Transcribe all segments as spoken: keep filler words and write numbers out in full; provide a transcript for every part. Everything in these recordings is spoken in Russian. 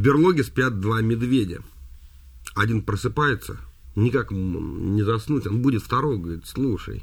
берлоге спят два медведя. Один просыпается, никак не заснуть, он будет второго, говорит, слушай,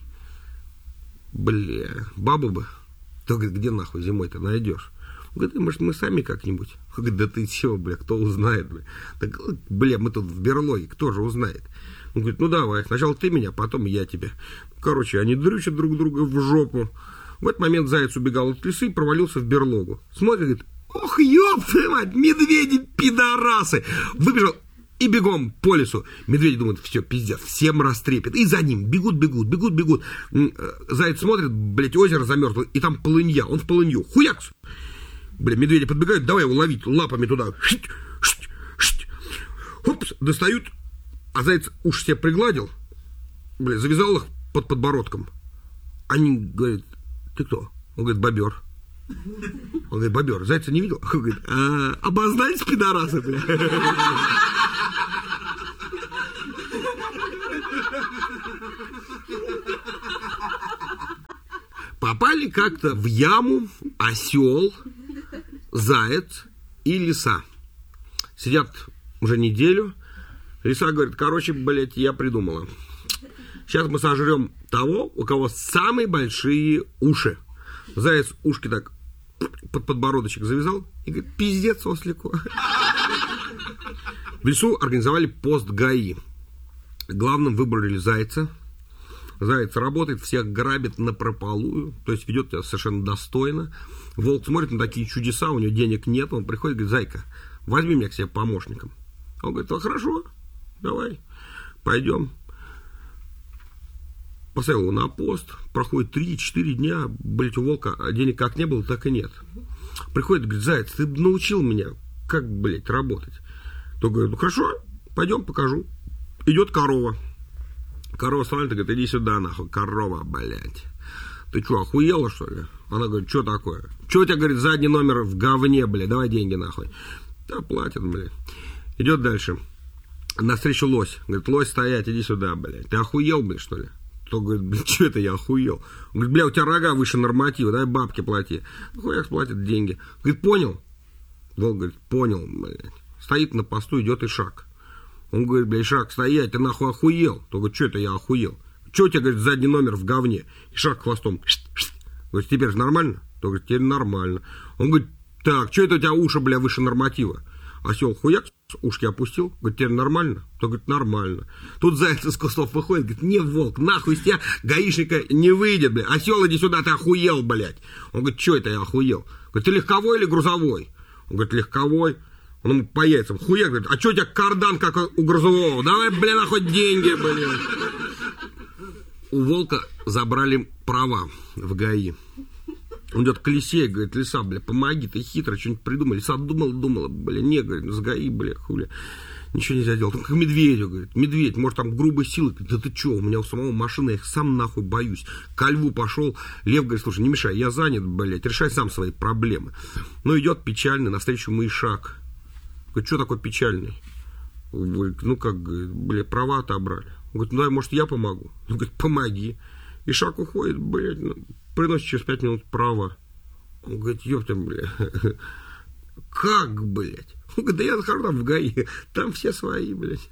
бля, бабу бы, то, говорит, где нахуй зимой-то найдешь? Он говорит, может, мы сами как-нибудь? Он говорит, да ты чего, бля, кто узнает, бля? Так, бля, мы тут в берлоге, кто же узнает? Он говорит, ну давай, сначала ты меня, потом я тебя. Короче, они дрючат друг друга в жопу. В этот момент заяц убегал от лисы и провалился в берлогу. Смотрит, говорит, ох, ёб твою мать, медведи-пидорасы! Выбежал и бегом по лесу. Медведи думают, все, пиздец, всем растрепет. И за ним бегут, бегут, бегут, бегут. Заяц смотрит, блядь, озеро замерзло, и там полынья. Он в полынью. Хуякс! Бля, медведи подбегают, давай его ловить лапами туда. Шть, шть, шть. Хопс, достают. А заяц уж себе пригладил. Бля, завязал их под подбородком. Они говорят, ты кто? Он говорит, бобер. Он говорит, бобер, зайца не видел? Он говорит, а, обознались пидорасы, бля. Попали как-то в яму осел, заяц и лиса. Сидят уже неделю. Лиса говорит, короче, блядь, я придумала. Сейчас мы сожрем того, у кого самые большие уши. Заяц ушки так под подбородочек завязал и говорит, пиздец ослику. В лесу организовали пост ГАИ. Главным выбрали зайца. Заяц работает, всех грабит напропалую, то есть ведет себя совершенно достойно. Волк смотрит на такие чудеса, у него денег нет, он приходит и говорит, зайка, возьми меня к себе помощником. Он говорит, ну хорошо, давай, пойдем. Поставил его на пост, проходит три-четыре дня, блядь, у волка денег как не было, так и нет. Приходит, говорит, заяц, ты научил меня, как, блядь, работать. То говорит, ну хорошо, пойдем покажу. Идет корова. Корова смотрит и говорит, иди сюда, нахуй, корова, блядь. Ты что, охуела, что ли? Она говорит, что такое? Что у тебя, говорит, задний номер в говне, блядь, давай деньги, нахуй. Да, платят, блядь. Идет дальше. Навстречу лось. Говорит, лось, стоять, иди сюда, блядь. Ты охуел, блядь, что ли? То говорит, блядь, что это я охуел? Он говорит, бля, у тебя рога выше норматива, дай бабки плати. Хуяк платит деньги. Говорит, понял? Волк говорит, понял, блядь. Стоит на посту, идет Ишак. Он говорит, блядь, Ишак, стоять, ты нахуй охуел? То говорит, что это я охуел? Что у тебя, говорит, задний номер в говне? Ишак хвостом. Говорит, теперь же нормально? То говорит, теперь нормально. Он говорит, так, что это у тебя уши, бля, выше норматива? Осел хуяк, ушки опустил, говорит, теперь нормально? То говорит, нормально. Тут заяц из кустов выходит, говорит, не, волк, нахуй из тебя гаишника не выйдет, бля. Осел, иди сюда, ты охуел, блядь. Он говорит, что это я охуел? Говорит, ты легковой или грузовой? Он говорит, легковой. Он ему по яйцам, хуяк, говорит, а что у тебя кардан, как у грузового? Давай, бля, нахуй деньги, блядь. У волка забрали права в ГАИ. Он идет к лисе и говорит, лиса, бля, помоги, ты хитро, что-нибудь придумай. Лиса думала, думала, бля, не, говорит, с ГАИ, бля, хули. Ничего нельзя делать. Только к медведю, говорит, медведь, может, там грубой силы. Да ты что, у меня у самого машина, я их сам нахуй боюсь. Ко льву пошел, лев говорит, слушай, не мешай, я занят, блядь, решай сам свои проблемы. Ну, идет печальный, навстречу ему Ишак. Говорит, что такой печальный? Говорит, ну, как, бля, права отобрали. Он говорит, ну, дай, может, я помогу? Он говорит, помоги. Ишак уходит, блядь, ну, приносит через пять минут права. Он говорит, ёпта, бля, как, блядь? Он говорит, да я захожу там в ГАИ, там все свои, блядь.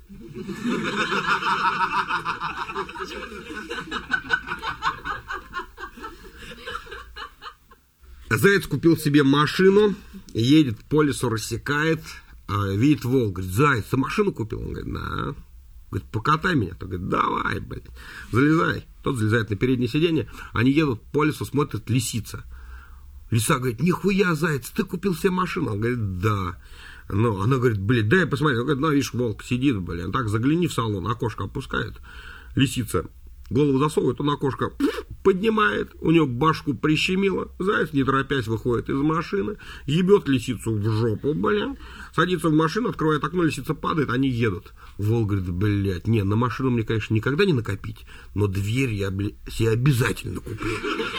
Заяц купил себе машину, едет по лесу, рассекает, видит волк, говорит, заяц, ты машину купил? Он говорит, да. Говорит, покатай меня. Тот говорит, давай, блядь, залезай. Тот залезает на переднее сиденье, они едут по лесу, смотрят лисица. Лиса говорит, нихуя, заяц, ты купил себе машину? Он говорит, да. Но она говорит, блядь, дай посмотреть. Он говорит, ну, видишь, волк сидит, блядь, он так загляни в салон, окошко опускает. Лисица голову засовывает, он окошко поднимает, у него башку прищемило, заяц, не торопясь, выходит из машины, ебет лисицу в жопу, блядь, садится в машину, открывает окно, лисица падает, они едут. Волк говорит, блядь, не, на машину мне, конечно, никогда не накопить, но дверь я, блядь, себе обязательно куплю.